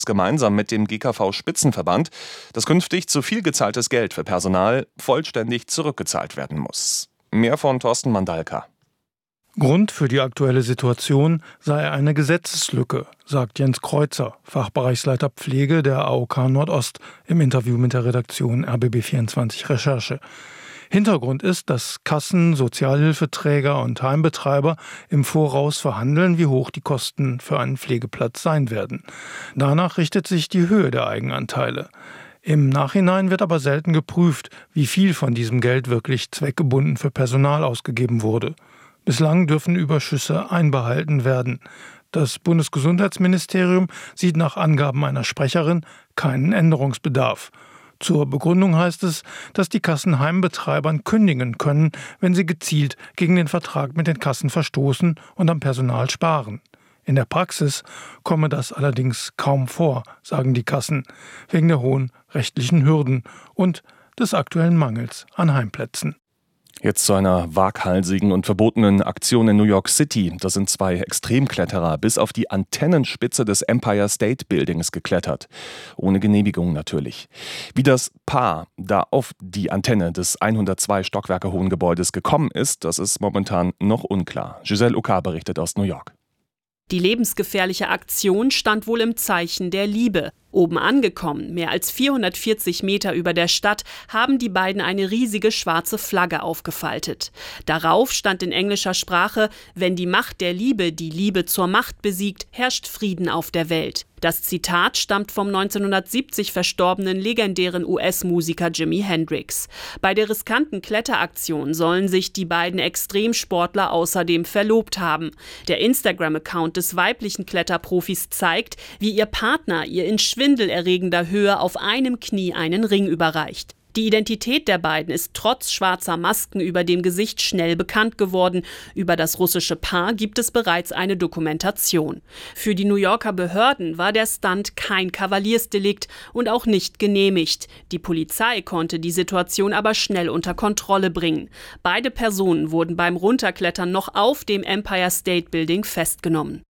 gemeinsam mit dem GKV-Spitzenverband, dass künftig zu viel gezahltes Geld für Personal vollständig zurückgezahlt werden muss. Mehr von Thorsten Mandalka. Grund für die aktuelle Situation sei eine Gesetzeslücke, sagt Jens Kreuzer, Fachbereichsleiter Pflege der AOK Nordost im Interview mit der Redaktion RBB24 Recherche. Hintergrund ist, dass Kassen, Sozialhilfeträger und Heimbetreiber im Voraus verhandeln, wie hoch die Kosten für einen Pflegeplatz sein werden. Danach richtet sich die Höhe der Eigenanteile. Im Nachhinein wird aber selten geprüft, wie viel von diesem Geld wirklich zweckgebunden für Personal ausgegeben wurde. Bislang dürfen Überschüsse einbehalten werden. Das Bundesgesundheitsministerium sieht nach Angaben einer Sprecherin keinen Änderungsbedarf. Zur Begründung heißt es, dass die Kassen Heimbetreibern kündigen können, wenn sie gezielt gegen den Vertrag mit den Kassen verstoßen und am Personal sparen. In der Praxis komme das allerdings kaum vor, sagen die Kassen, wegen der hohen rechtlichen Hürden und des aktuellen Mangels an Heimplätzen. Jetzt zu einer waghalsigen und verbotenen Aktion in New York City. Da sind 2 Extremkletterer bis auf die Antennenspitze des Empire State Buildings geklettert. Ohne Genehmigung natürlich. Wie das Paar da auf die Antenne des 102 Stockwerke hohen Gebäudes gekommen ist, das ist momentan noch unklar. Giselle Uka berichtet aus New York. Die lebensgefährliche Aktion stand wohl im Zeichen der Liebe. Oben angekommen, mehr als 440 Meter über der Stadt, haben die beiden eine riesige schwarze Flagge aufgefaltet. Darauf stand in englischer Sprache: Wenn die Macht der Liebe die Liebe zur Macht besiegt, herrscht Frieden auf der Welt. Das Zitat stammt vom 1970 verstorbenen legendären US-Musiker Jimi Hendrix. Bei der riskanten Kletteraktion sollen sich die beiden Extremsportler außerdem verlobt haben. Der Instagram-Account des weiblichen Kletterprofis zeigt, wie ihr Partner ihr in schwindelerregender Höhe auf einem Knie einen Ring überreicht. Die Identität der beiden ist trotz schwarzer Masken über dem Gesicht schnell bekannt geworden. Über das russische Paar gibt es bereits eine Dokumentation. Für die New Yorker Behörden war der Stunt kein Kavaliersdelikt und auch nicht genehmigt. Die Polizei konnte die Situation aber schnell unter Kontrolle bringen. Beide Personen wurden beim Runterklettern noch auf dem Empire State Building festgenommen.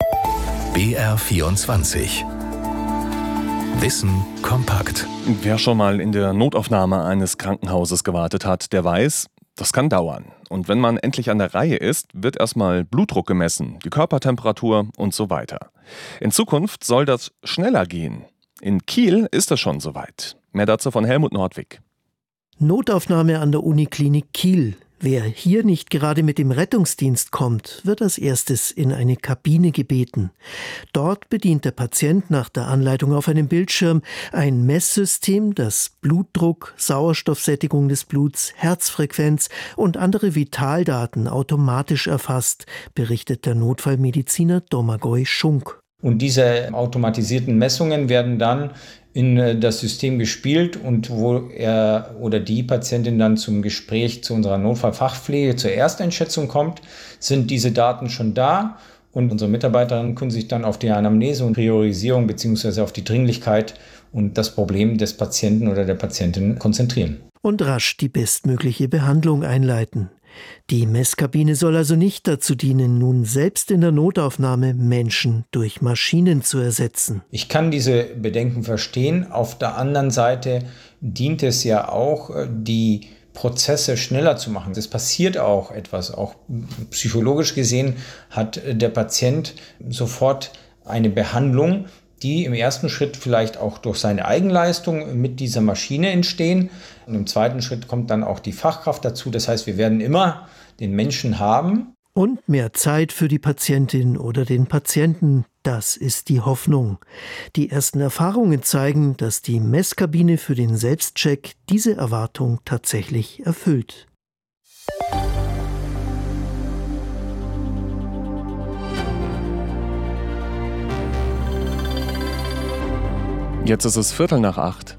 BR24 Wissen kompakt. Wer schon mal in der Notaufnahme eines Krankenhauses gewartet hat, der weiß, das kann dauern. Und wenn man endlich an der Reihe ist, wird erstmal Blutdruck gemessen, die Körpertemperatur und so weiter. In Zukunft soll das schneller gehen. In Kiel ist es schon soweit. Mehr dazu von Helmut Nordwig. Notaufnahme an der Uniklinik Kiel. Wer hier nicht gerade mit dem Rettungsdienst kommt, wird als erstes in eine Kabine gebeten. Dort bedient der Patient nach der Anleitung auf einem Bildschirm ein Messsystem, das Blutdruck, Sauerstoffsättigung des Bluts, Herzfrequenz und andere Vitaldaten automatisch erfasst, berichtet der Notfallmediziner Domagoj Schunk. Und diese automatisierten Messungen werden dann in das System gespielt, und wo er oder die Patientin dann zum Gespräch zu unserer Notfallfachpflege zur Ersteinschätzung kommt, sind diese Daten schon da, und unsere Mitarbeiterinnen können sich dann auf die Anamnese und Priorisierung bzw. auf die Dringlichkeit und das Problem des Patienten oder der Patientin konzentrieren. Und rasch die bestmögliche Behandlung einleiten. Die Messkabine soll also nicht dazu dienen, nun selbst in der Notaufnahme Menschen durch Maschinen zu ersetzen. Ich kann diese Bedenken verstehen. Auf der anderen Seite dient es ja auch, die Prozesse schneller zu machen. Es passiert auch etwas. Auch psychologisch gesehen hat der Patient sofort eine Behandlung, die im ersten Schritt vielleicht auch durch seine Eigenleistung mit dieser Maschine entstehen. Und im zweiten Schritt kommt dann auch die Fachkraft dazu. Das heißt, wir werden immer den Menschen haben. Und mehr Zeit für die Patientin oder den Patienten, das ist die Hoffnung. Die ersten Erfahrungen zeigen, dass die Messkabine für den Selbstcheck diese Erwartung tatsächlich erfüllt. Jetzt ist es 7:45.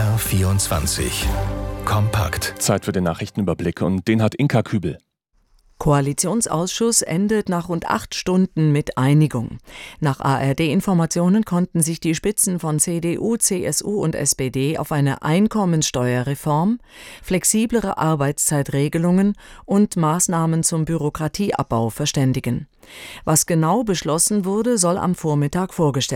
BR24 kompakt. Zeit für den Nachrichtenüberblick, und den hat Inka Kübel. Koalitionsausschuss endet nach rund 8 Stunden mit Einigung. Nach ARD-Informationen konnten sich die Spitzen von CDU, CSU und SPD auf eine Einkommenssteuerreform, flexiblere Arbeitszeitregelungen und Maßnahmen zum Bürokratieabbau verständigen. Was genau beschlossen wurde, soll am Vormittag vorgestellt